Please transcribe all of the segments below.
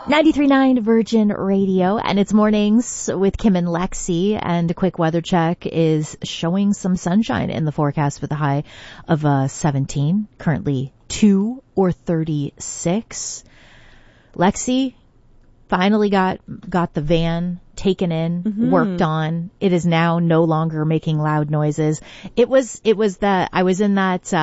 93.9 Virgin Radio, and it's mornings with Kim and Lexi, and a quick weather check is showing some sunshine in the forecast with a high of 17, currently 2 or 36. Lexi finally got the van taken in, worked on. It is now no longer making loud noises. It was that I was in that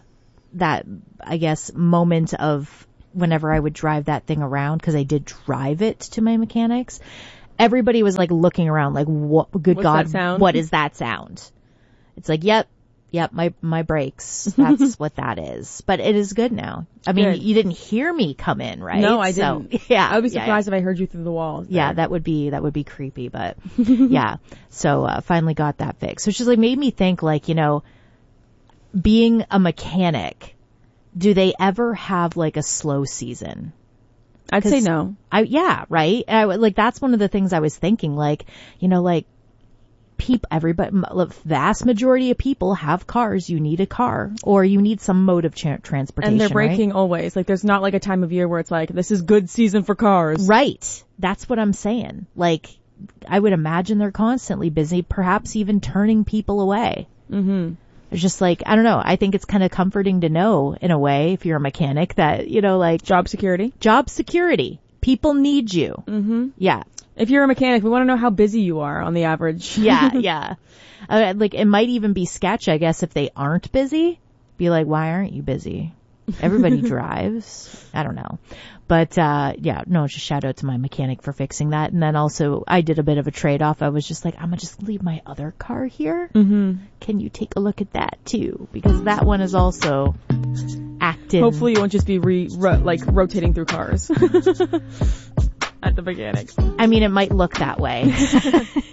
I guess moment of whenever I would drive that thing around, because I did drive it to my mechanics, everybody was like looking around like, what, good God, what is that sound? It's like, yep, my brakes. That's what that is. But it is good now. I mean, you didn't hear me come in, right? No, I didn't. So, yeah. I would be surprised if I heard you through the walls. Yeah, that would be creepy, but yeah. So, finally got that fixed. So it's just like made me think, like, you know, being a mechanic, do they ever have like a slow season? I'd say no. Yeah, right. Like that's one of the things I was thinking. Like, you know, like everybody, vast majority of people have cars. You need a car, or you need some mode of transportation. And they're breaking always. Like there's not like a time of year where it's like, this is good season for cars. Right. That's what I'm saying. Like, I would imagine they're constantly busy, perhaps even turning people away. Mm-hmm. It's just like, I don't know. I think it's kind of comforting to know, in a way, if you're a mechanic, that, you know, like job security. People need you. Mm-hmm. Yeah. If you're a mechanic, we want to know how busy you are on the average. Yeah. Like, it might even be sketch, I guess, if they aren't busy. Be like, why aren't you busy? Everybody drives. I don't know. But, just shout out to my mechanic for fixing that. And then also, I did a bit of a trade-off. I was just like, I'm going to just leave my other car here. Mm-hmm. Can you take a look at that, too? Because that one is also active. Hopefully you won't just be rotating through cars at the mechanic. I mean, it might look that way.